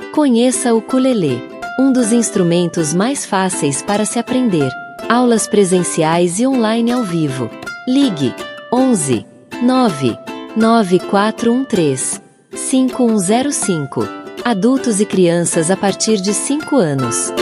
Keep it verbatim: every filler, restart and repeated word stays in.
Conheça o ukulele, um dos instrumentos mais fáceis para se aprender. Aulas presenciais e online ao vivo. Ligue onze, nove, nove quatro um três, cinco um zero cinco. Adultos e crianças a partir de cinco anos.